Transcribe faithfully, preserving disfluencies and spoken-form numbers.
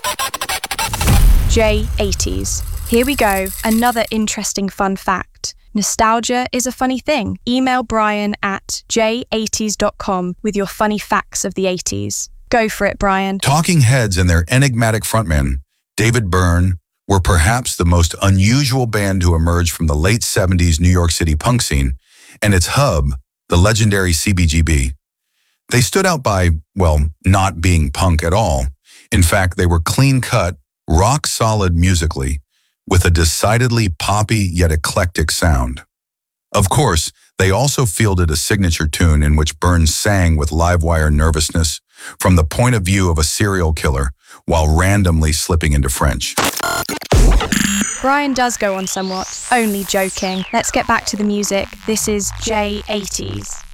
J eighties. Here we go, another interesting fun fact. Nostalgia is a funny thing. Email Brian at j eighties dot com with your funny facts of the eighties. Go for it, Brian. Talking Heads and their enigmatic frontman, David Byrne, were perhaps the most unusual band to emerge from the late seventies New York City punk scene and its hub, the legendary C B G B. They stood out by, well, not being punk at all. In fact, they were clean-cut, rock-solid musically, with a decidedly poppy yet eclectic sound. Of course, they also fielded a signature tune in which Byrne sang with live-wire nervousness from the point of view of a serial killer while randomly slipping into French. Brian does go on somewhat. Only joking. Let's get back to the music. This is J eighties.